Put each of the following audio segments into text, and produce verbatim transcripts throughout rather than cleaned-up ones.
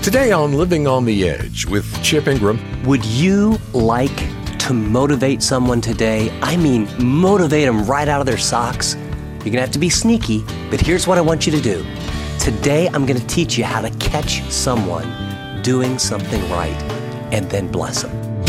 Today on Living on the Edge with Chip Ingram. Would you like to motivate someone today? I mean, motivate them right out of their socks. You're going to have to be sneaky, but here's what I want you to do. Today, I'm going to teach you how to catch someone doing something right and then bless them.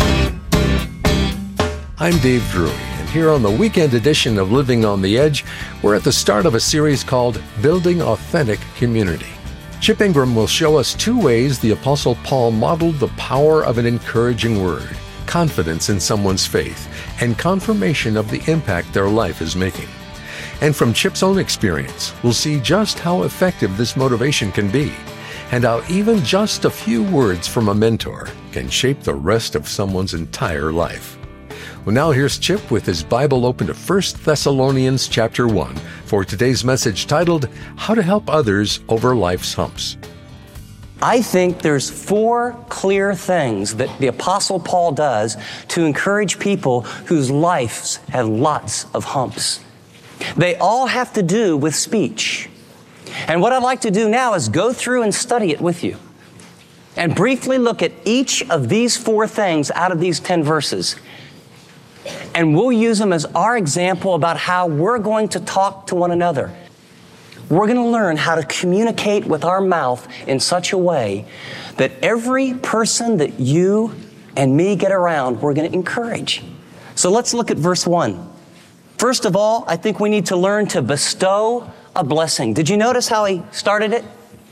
I'm Dave Drury, and here on the weekend edition of Living on the Edge, we're at the start of a series called Building Authentic Community. Chip Ingram will show us two ways the Apostle Paul modeled the power of an encouraging word, confidence in someone's faith, and confirmation of the impact their life is making. And from Chip's own experience, we'll see just how effective this motivation can be, and how even just a few words from a mentor can shape the rest of someone's entire life. Well, now here's Chip with his Bible open to First Thessalonians chapter one for today's message titled, How to Help Others Over Life's Humps. I think there's four clear things that the Apostle Paul does to encourage people whose lives have lots of humps. They all have to do with speech. And what I'd like to do now is go through and study it with you and briefly look at each of these four things out of these ten verses. And we'll use them as our example about how we're going to talk to one another. We're going to learn how to communicate with our mouth in such a way that every person that you and me get around, we're going to encourage. So let's look at verse one. First of all, I think we need to learn to bestow a blessing. Did you notice how he started it?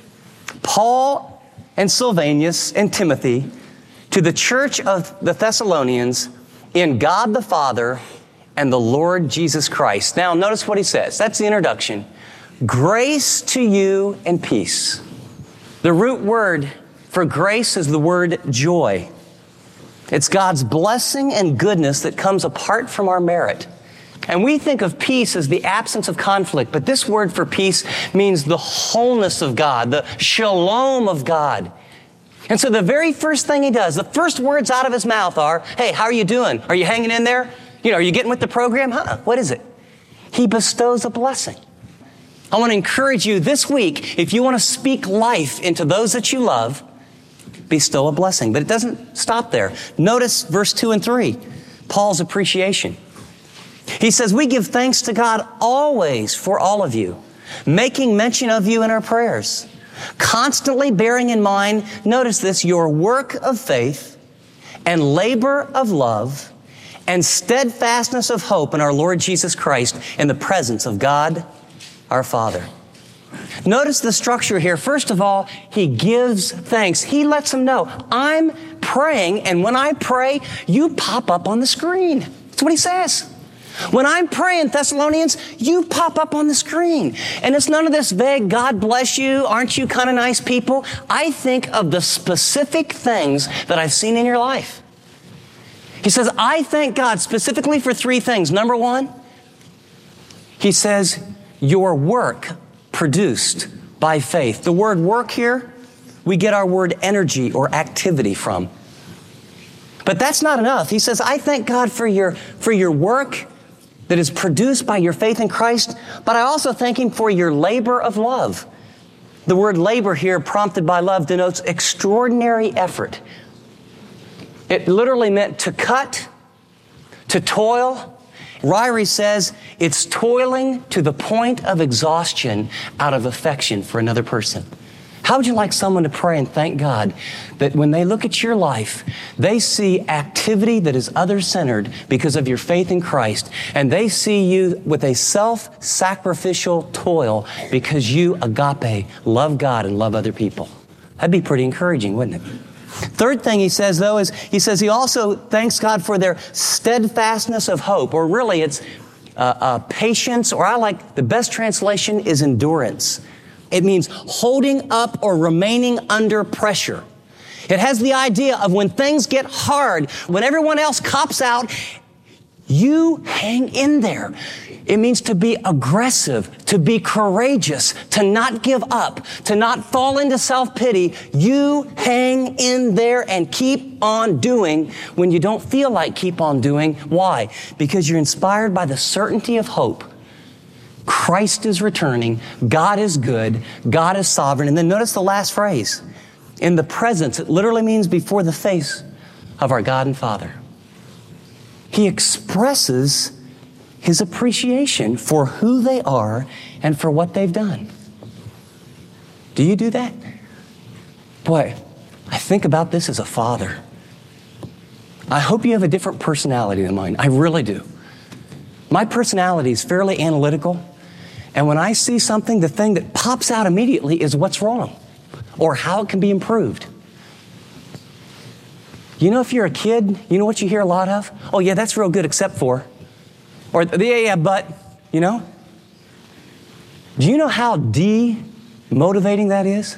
Paul and Silvanus and Timothy to the church of the Thessalonians in God the Father and the Lord Jesus Christ. Now, notice what he says. That's the introduction. Grace to you and peace. The root word for grace is the word joy. It's God's blessing and goodness that comes apart from our merit. And we think of peace as the absence of conflict, but this word for peace means the wholeness of God, the shalom of God. And so the very first thing he does, the first words out of his mouth are, hey, how are you doing? Are you hanging in there? You know, are you getting with the program? Huh? What is it? He bestows a blessing. I want to encourage you this week, if you want to speak life into those that you love, bestow a blessing. But it doesn't stop there. Notice verse two and three, Paul's appreciation. He says, we give thanks to God always for all of you, making mention of you in our prayers. Constantly bearing in mind, notice this, your work of faith and labor of love and steadfastness of hope in our Lord Jesus Christ in the presence of God, our Father. Notice the structure here. First of all, he gives thanks. He lets them know, I'm praying, and when I pray, you pop up on the screen. That's what he says. When I'm praying, Thessalonians, you pop up on the screen. And it's none of this vague, God bless you, aren't you kind of nice people? I think of the specific things that I've seen in your life. He says, I thank God specifically for three things. Number one, he says, your work produced by faith. The word work here, we get our word energy or activity from. But that's not enough. He says, I thank God for your, for your work that is produced by your faith in Christ, but I also thank Him for your labor of love. The word labor here, prompted by love, denotes extraordinary effort. It literally meant to cut, to toil. Ryrie says it's toiling to the point of exhaustion out of affection for another person. How would you like someone to pray and thank God that when they look at your life, they see activity that is other-centered because of your faith in Christ, and they see you with a self-sacrificial toil because you, agape, love God and love other people? That'd be pretty encouraging, wouldn't it? Third thing he says, though, is he says he also thanks God for their steadfastness of hope, or really it's uh, uh, patience, or I like, the best translation is endurance. It means holding up or remaining under pressure. It has the idea of when things get hard, when everyone else cops out, you hang in there. It means to be aggressive, to be courageous, to not give up, to not fall into self-pity. You hang in there and keep on doing when you don't feel like keep on doing. Why? Because you're inspired by the certainty of hope. Christ is returning. God is good. God is sovereign. And then notice the last phrase. In the presence, it literally means before the face of our God and Father. He expresses his appreciation for who they are and for what they've done. Do you do that? Boy, I think about this as a father. I hope you have a different personality than mine. I really do. My personality is fairly analytical, and when I see something, the thing that pops out immediately is what's wrong or how it can be improved. You know, if you're a kid, you know what you hear a lot of? Oh, yeah, that's real good except for. Or, yeah, yeah, but, you know? Do you know how demotivating that is?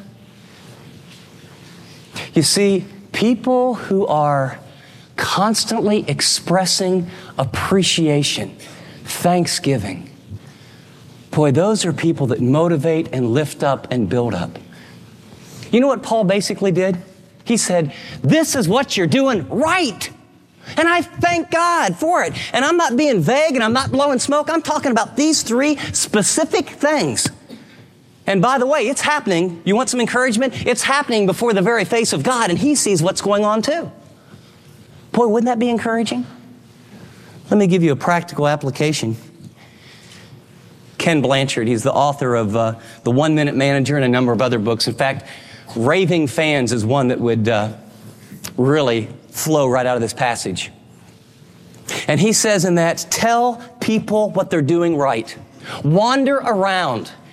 You see, people who are constantly expressing appreciation, thanksgiving, boy, those are people that motivate and lift up and build up. You know what Paul basically did? He said, this is what you're doing right. And I thank God for it. And I'm not being vague and I'm not blowing smoke. I'm talking about these three specific things. And by the way, it's happening. You want some encouragement? It's happening before the very face of God, and he sees what's going on too. Boy, wouldn't that be encouraging? Let me give you a practical application. Ken Blanchard, he's the author of uh, The One Minute Manager and a number of other books. In fact, Raving Fans is one that would uh, really flow right out of this passage. And he says in that, tell people what they're doing right. Wander around